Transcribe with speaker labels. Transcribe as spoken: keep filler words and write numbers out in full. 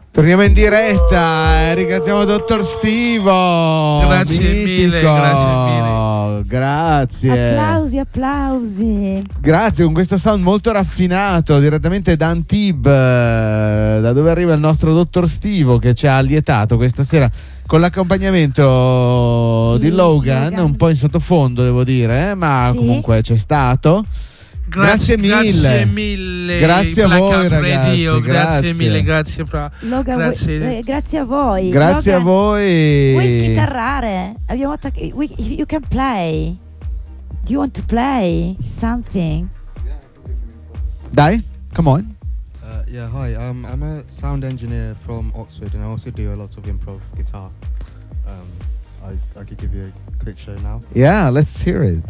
Speaker 1: Torniamo in diretta, ringraziamo Dottor Stivo.
Speaker 2: Grazie
Speaker 1: mitico.
Speaker 2: mille, grazie mille.
Speaker 1: Grazie.
Speaker 3: Applausi, applausi.
Speaker 1: Grazie, con questo sound molto raffinato, direttamente da Antibes, da dove arriva il nostro Dottor Stivo, che ci ha allietato questa sera con l'accompagnamento di, di Logan, Logan, un po' in sottofondo devo dire, eh? ma sì. comunque c'è stato. Grazie, grazie mille,
Speaker 2: grazie mille,
Speaker 1: grazie a voi ragazzi,
Speaker 2: Radio, grazie,
Speaker 1: grazie
Speaker 2: mille, grazie fra,
Speaker 3: Logan,
Speaker 2: grazie.
Speaker 3: Voi, eh, grazie a voi.
Speaker 1: Grazie
Speaker 3: Logan,
Speaker 1: a voi.
Speaker 3: Vuoi schitarrare? Abbiamo attac- we, you can play. Do you want to play something?
Speaker 1: Dai, come on.
Speaker 4: Uh, yeah, hi. Um, I'm a sound engineer from Oxford, and I also do a lot of improv guitar. Um, I I could give you a quick show now.
Speaker 1: Yeah, let's hear it.